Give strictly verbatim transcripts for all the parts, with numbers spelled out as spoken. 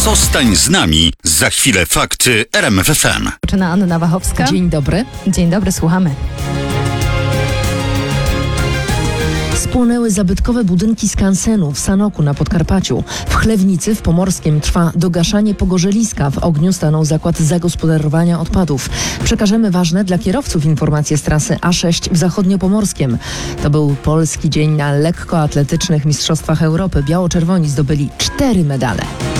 Zostań z nami. Za chwilę fakty R M F F M. Zaczyna Anna Wachowska. Dzień dobry. Dzień dobry, słuchamy. Spłonęły zabytkowe budynki skansenu w Sanoku na Podkarpaciu. W Chlewnicy w Pomorskiem trwa dogaszanie pogorzeliska. W ogniu stanął zakład zagospodarowania odpadów. Przekażemy ważne dla kierowców informacje z trasy A sześć w Zachodniopomorskiem. To był polski dzień na lekkoatletycznych Mistrzostwach Europy. Biało-czerwoni zdobyli cztery medale.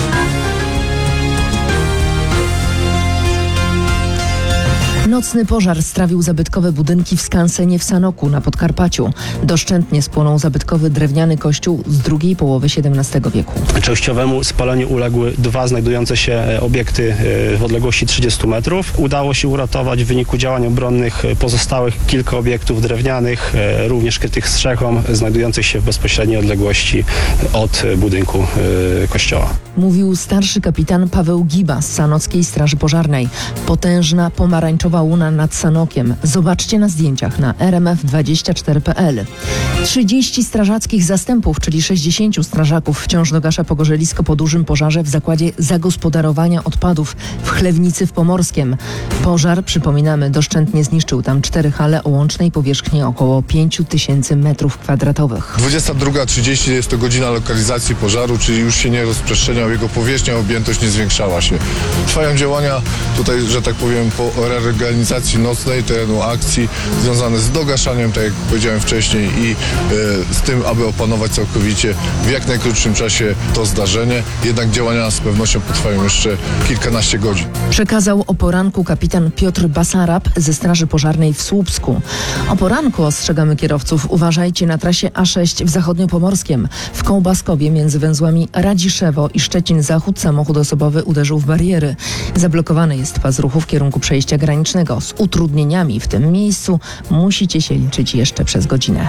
Nocny pożar strawił zabytkowe budynki w skansenie w Sanoku na Podkarpaciu. Doszczętnie spłonął zabytkowy drewniany kościół z drugiej połowy siedemnastego wieku. Częściowemu spaleniu uległy dwa znajdujące się obiekty w odległości trzydziestu metrów. Udało się uratować w wyniku działań obronnych pozostałych kilka obiektów drewnianych, również krytych strzechą, znajdujących się w bezpośredniej odległości od budynku kościoła. Mówił starszy kapitan Paweł Giba z Sanockiej Straży Pożarnej. Potężna pomarańczowa łuna nad Sanokiem. Zobaczcie na zdjęciach na R M F dwadzieścia cztery kropka p l. trzydzieści strażackich zastępów, czyli sześćdziesięciu strażaków wciąż dogasza pogorzelisko po dużym pożarze w zakładzie zagospodarowania odpadów w Chlewnicy w Pomorskiem. Pożar, przypominamy, doszczętnie zniszczył tam cztery hale o łącznej powierzchni około pięć tysięcy metrów kwadratowych. dwudziesta druga trzydzieści jest to godzina lokalizacji pożaru, czyli już się nie rozprzestrzeniał, jego powierzchnia, objętość nie zwiększała się. Trwają działania tutaj, że tak powiem, po reorganizacji nocnej terenu akcji związane z dogaszaniem, tak jak powiedziałem wcześniej, i y, z tym, aby opanować całkowicie w jak najkrótszym czasie to zdarzenie. Jednak działania z pewnością potrwają jeszcze kilkanaście godzin. Przekazał o poranku kapitan Piotr Basarab ze Straży Pożarnej w Słupsku. O poranku ostrzegamy kierowców, uważajcie na trasie A sześć w Zachodniopomorskiem. W Kołbaskowie między węzłami Radziszewo i Szczecin Zachód samochód osobowy uderzył w bariery. Zablokowany jest pas ruchu w kierunku przejścia granicznego. Z utrudnieniami w tym miejscu musicie się liczyć jeszcze przez godzinę.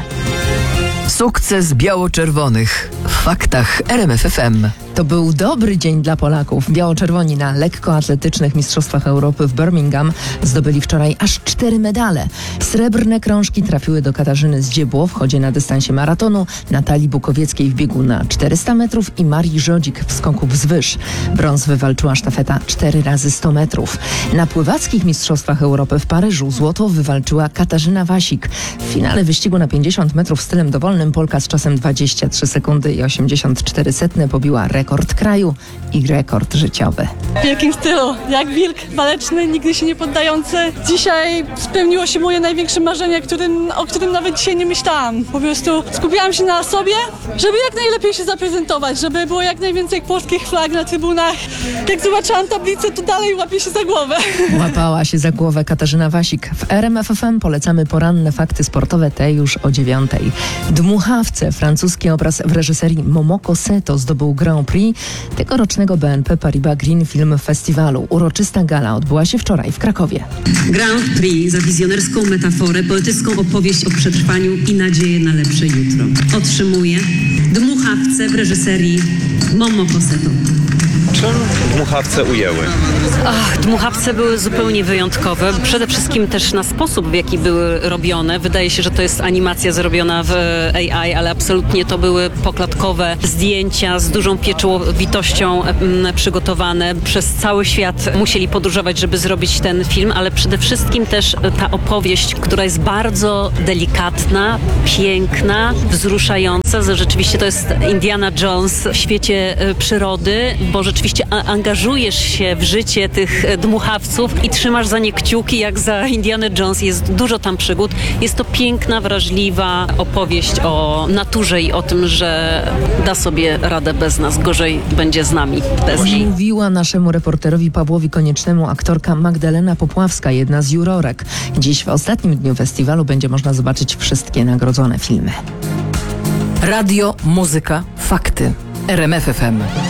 Sukces biało-czerwonych w faktach R M F F M. To był dobry dzień dla Polaków. Biało-czerwoni na lekkoatletycznych Mistrzostwach Europy w Birmingham zdobyli wczoraj aż cztery medale. Srebrne krążki trafiły do Katarzyny Zdziebło w chodzie na dystansie maratonu, Natalii Bukowieckiej w biegu na czterysta metrów i Marii Żodzik w skoku wzwyż. Brąz wywalczyła sztafeta cztery razy sto metrów. Na pływackich Mistrzostwach Europy w Paryżu złoto wywalczyła Katarzyna Wasik. W finale wyścigu na pięćdziesiąt metrów stylem dowolnym Polka z czasem dwadzieścia trzy sekundy i osiemdziesiąt cztery setne pobiła rekord kraju i rekord życiowy. W wielkim stylu, jak wilk waleczny, nigdy się nie poddający. Dzisiaj spełniło się moje największe marzenie, którym, o którym nawet dzisiaj nie myślałam. Po prostu skupiałam się na sobie, żeby jak najlepiej się zaprezentować, żeby było jak najwięcej polskich flag na trybunach. Jak zobaczyłam tablicę, to dalej łapię się za głowę. Łapała się za głowę Katarzyna Wasik. W R M F F M polecamy poranne fakty sportowe, te już o dziewiątej. Dmuchawce, francuski obraz w reżyserii Momoko Seto zdobył Grand Prix tegorocznego B N P Paribas Green Film Festiwalu. Uroczysta gala odbyła się wczoraj w Krakowie. Grand Prix za wizjonerską metaforę, poetycką opowieść o przetrwaniu i nadzieję na lepsze jutro. Otrzymuje Dmuchawce w reżyserii Momoko Seto. Czym dmuchawce ujęły? Ach, dmuchawce były zupełnie wyjątkowe. Przede wszystkim też na sposób, w jaki były robione. Wydaje się, że to jest animacja zrobiona w A I, ale absolutnie to były poklatkowe zdjęcia z dużą pieczołowitością m, przygotowane. Przez cały świat musieli podróżować, żeby zrobić ten film, ale przede wszystkim też ta opowieść, która jest bardzo delikatna, piękna, wzruszająca. Rzeczywiście to jest Indiana Jones w świecie y, przyrody, bo rzeczywiście angażujesz się w życie tych dmuchawców i trzymasz za nie kciuki jak za Indiana Jones. Jest dużo tam przygód. Jest to piękna, wrażliwa opowieść o naturze i o tym, że da sobie radę bez nas. Gorzej będzie z nami bez niej. Mówiła naszemu reporterowi Pawłowi Koniecznemu aktorka Magdalena Popławska, jedna z jurorek. Dziś w ostatnim dniu festiwalu będzie można zobaczyć wszystkie nagrodzone filmy. Radio, muzyka, fakty. R M F F M.